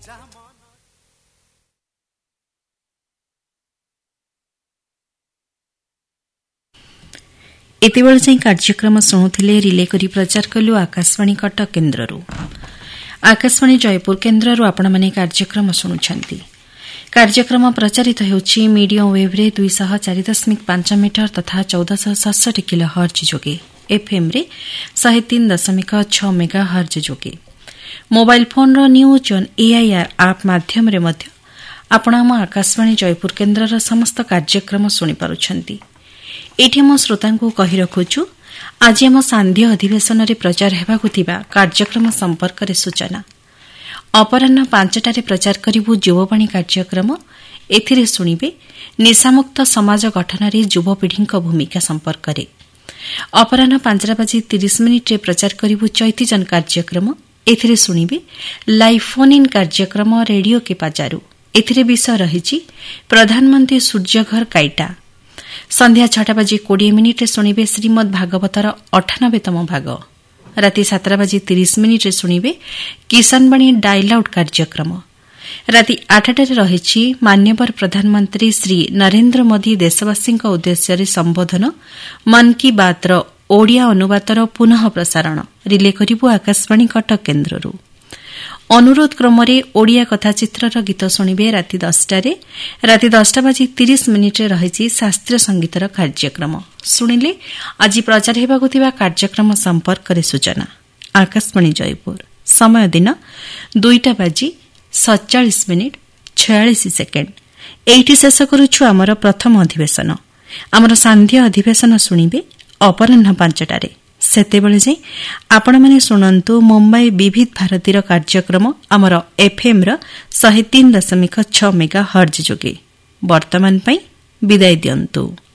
ଏତେବେଳେ ଯାଇ କାର୍ଯ୍ୟକ୍ରମ ଶୁଣୁଥିଲେ ରିଲେ କରି ପ୍ରଚାର କଲୁ ଆକାଶବାଣୀ କଟକ କେନ୍ଦ୍ରରୁ। ଆକାଶବାଣୀ ଜୟପୁର କେନ୍ଦ୍ରରୁ ଆପଣମାନେ କାର୍ଯ୍ୟକ୍ରମ ଶୁଣୁଛନ୍ତି। କାର୍ଯ୍ୟକ୍ରମ ପ୍ରଚାରିତ ହେଉଛି ମିଡିୟମ ୱେଭ୍ରେ 204.5 ମିଟର ତଥା 1467 କିଲୋ ହର୍ଜ ଯୋଗେ, ଏଫ୍ଏମ୍ରେ 103.6 ମେଗା ହର୍ଜ ଯୋଗେ। ମୋବାଇଲ ଫୋନ୍ର ନ୍ୟୁଜ୍ ଅନ୍ ଏଆଇଆର୍ ଆପ୍ ମାଧ୍ୟମରେ ମଧ୍ୟ ଆପଣ ଆମ ଆକାଶବାଣୀ ଜୟପୁର କେନ୍ଦ୍ରର ସମସ୍ତ କାର୍ଯ୍ୟକ୍ରମ ଶୁଣିପାରୁଛନ୍ତି। ଏଠି ଆମ ଶ୍ରୋତାଙ୍କୁ କହି ରଖୁଛୁ, ଆଜି ଆମ ସାନ୍ଧ୍ୟ ଅଧିବେଶନରେ ପ୍ରଚାର ହେବାକୁ ଥିବା କାର୍ଯ୍ୟକ୍ରମ ସମ୍ପର୍କରେ ସୂଚନା। ଅପରାହ୍ନ 5ଟାରେ ପ୍ରଚାର କରିବୁ ଯୁବବାଣୀ କାର୍ଯ୍ୟକ୍ରମ। ଏଥିରେ ଶୁଣିବେ ନିଶାମୁକ୍ତ ସମାଜ ଗଠନରେ ଯୁବପିଢ଼ିଙ୍କ ଭୂମିକା ସମ୍ପର୍କରେ। ଅପରାହ୍ନ 5:30 ପ୍ରଚାର କରିବୁ ଚୈତିଜନ କାର୍ଯ୍ୟକ୍ରମ। ଏଥିରେ ଶୁଣିବେ ଲାଇଭ୍ ଫୋନ୍ ଇନ୍ କାର୍ଯ୍ୟକ୍ରମ ରେଡିଓ କେ ପାଜାରୁ। ଏଥିରେ ବିଷୟ ରହିଛି ପ୍ରଧାନମନ୍ତ୍ରୀ ସୂର୍ଯ୍ୟଘର କାଇଟା। ସନ୍ଧ୍ୟା 6:20 ଶୁଣିବେ ଶ୍ରୀମଦ୍ ଭାଗବତର 98ତମ ଭାଗ। ରାତି 7:30 ଶୁଣିବେ କିଷାନବାଣୀ ଡାଇଲାଉଡ୍ କାର୍ଯ୍ୟକ୍ରମ। ରାତି 8ଟାରେ ରହିଛି ମାନ୍ୟବର ପ୍ରଧାନମନ୍ତ୍ରୀ ଶ୍ରୀ ନରେନ୍ଦ୍ର ମୋଦି ଦେଶବାସୀଙ୍କ ଉଦ୍ଦେଶ୍ୟରେ ସମ୍ବୋଧନ ମନ୍ କି ବାତ୍ର ଓଡ଼ିଆ ଅନୁବାଦର ପୁନଃ ପ୍ରସାରଣ। ରିଲେ କରିବୁ ଆକାଶବାଣୀ କଟକ କେନ୍ଦ୍ରରୁ। ଅନୁରୋଧ କ୍ରମରେ ଓଡ଼ିଆ କଥାଚିତ୍ରର ଗୀତ ଶୁଣିବେ ରାତି 10ଟାରେ। ରାତି 10:30 ରହିଛି ଶାସ୍ତ୍ରୀୟ ସଙ୍ଗୀତର କାର୍ଯ୍ୟକ୍ରମ। ଶୁଣିଲେ ଆଜି ପ୍ରଚାର ହେବାକୁ ଥିବା କାର୍ଯ୍ୟକ୍ରମ ସମ୍ପର୍କରେ ସୂଚନା। ଆକାଶବାଣୀ ଜୟପୁର, ସମୟ ଦିନ 2:47:46। ଏଇଠି ଶେଷ କରୁଛୁ ଆମର ପ୍ରଥମ ଅଧିବେଶନ। ଆମର ସାନ୍ଧ୍ୟ ଅଧିବେଶନ ଶୁଣିବେ ଅପରାହ୍ନ 5ଟାରେ। ସେତେବେଳେ ଯାଇ ଆପଣମାନେ ଶୁଣନ୍ତୁ ମୁମ୍ବାଇ ବିବିଧ ଭାରତୀର କାର୍ଯ୍ୟକ୍ରମ ଆମର ଏଫ୍ଏମ୍ର 103.6 ମେଗା ହର୍ଜ ଯୋଗେ। ବର୍ତ୍ତମାନ ପାଇଁ ବିଦାୟ ଦିଅନ୍ତୁ।